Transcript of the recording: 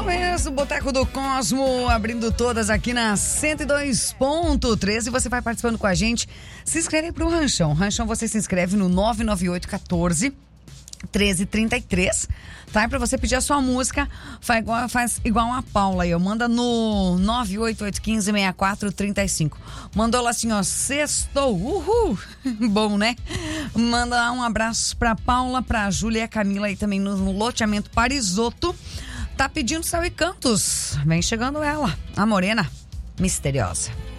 mesmo, Boteco do Cosmo, abrindo todas aqui na 102.13 e você vai participando com a gente. Se inscreve pro Ranchão. Ranchão você se inscreve no 99814-1333, tá? E pra você pedir a sua música, faz igual a Paula aí, manda no 988156435. Mandou lá assim, ó, sextou, uhul, bom, né? Manda um abraço pra Paula, pra Júlia e a Camila aí também no loteamento Parisoto. Tá pedindo Céu e Cantos. Vem chegando ela, a morena misteriosa.